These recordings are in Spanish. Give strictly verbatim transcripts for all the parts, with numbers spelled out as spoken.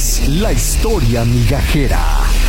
es la historia migajera.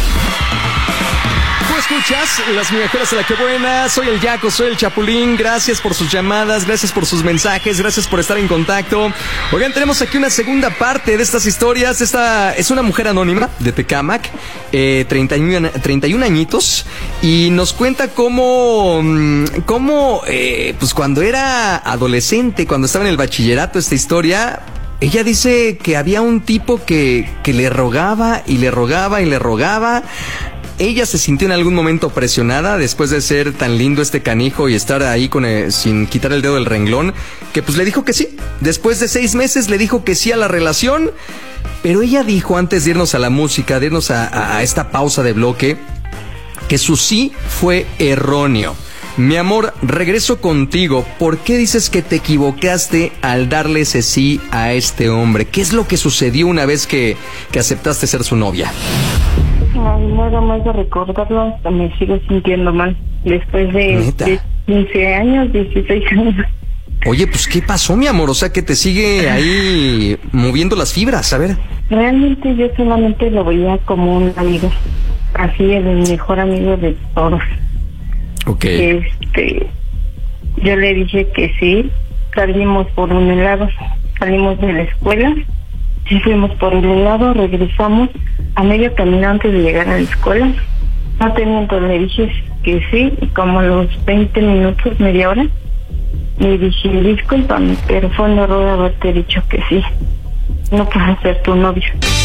Tú escuchas Las Migajeras de la Que Buena. Soy el Yaco, soy el Chapulín. Gracias por sus llamadas, gracias por sus mensajes, gracias por estar en contacto. Oigan, tenemos aquí una segunda parte de estas historias. Esta es una mujer anónima de Tecámac, eh, treinta y un añitos, y nos cuenta cómo, cómo eh, pues cuando era adolescente, cuando estaba en el bachillerato, esta historia. Ella dice que había un tipo que, que le rogaba y le rogaba y le rogaba. Ella se sintió en algún momento presionada después de ser tan lindo este canijo y estar ahí con el, sin quitar el dedo del renglón, que pues le dijo que sí. Después de seis meses le dijo que sí a la relación, pero ella dijo, antes de irnos a la música, de irnos a, a, a esta pausa de bloque, que su sí fue erróneo. Mi amor, regreso contigo. ¿Por qué dices que te equivocaste al darle ese sí a este hombre? ¿Qué es lo que sucedió una vez que, que aceptaste ser su novia? Ay, nada más de recordarlo, hasta me sigo sintiendo mal. Después de, de quince años, dieciséis años. Oye, pues, ¿qué pasó, mi amor? O sea, que te sigue ahí moviendo las fibras, a ver. Realmente yo solamente lo veía como un amigo. Así, el mejor amigo de todos. Ok. Este, yo le dije que sí. Salimos por un helado. Salimos de la escuela. Sí, fuimos por el helado, regresamos a medio camino antes de llegar a la escuela. No te miento, le dije que sí, y como a los veinte minutos, media hora, le dije, discúlpame, pero fue un error haberte dicho que sí. No puedo ser tu novio.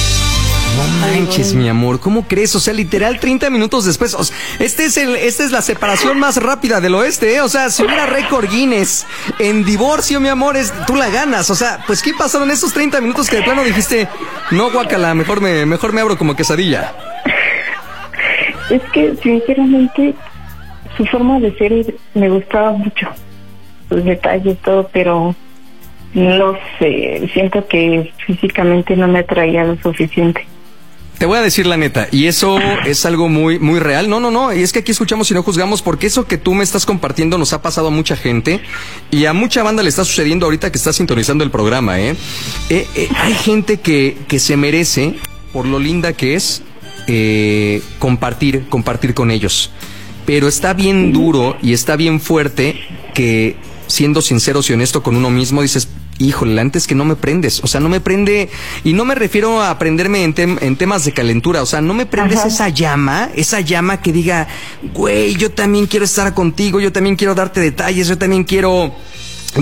No manches, mi amor, ¿cómo crees? O sea, literal, treinta minutos después. O sea, este es el, esta es la separación más rápida del oeste, ¿eh? O sea, si hubiera récord Guinness en divorcio, mi amor, es, tú la ganas. O sea, pues, ¿qué pasaron esos treinta minutos que de plano dijiste, no, guácala, mejor me, mejor me abro como quesadilla? Es que, sinceramente, su forma de ser me gustaba mucho. Sus detalles, todo, pero no sé, siento que físicamente no me atraía lo suficiente. Te voy a decir la neta, y eso es algo muy muy real. No, no, no, y es que aquí escuchamos y no juzgamos, porque eso que tú me estás compartiendo nos ha pasado a mucha gente, y a mucha banda le está sucediendo ahorita que está sintonizando el programa, ¿eh? eh, eh hay gente que, que se merece, por lo linda que es, eh, compartir, compartir con ellos. Pero está bien duro y está bien fuerte que, siendo sinceros y honesto con uno mismo, dices, híjole, antes que no me prendes, o sea, no me prende, y no me refiero a prenderme en, tem, en temas de calentura, o sea, no me prendes Ajá. esa llama, esa llama que diga, güey, yo también quiero estar contigo, yo también quiero darte detalles, yo también quiero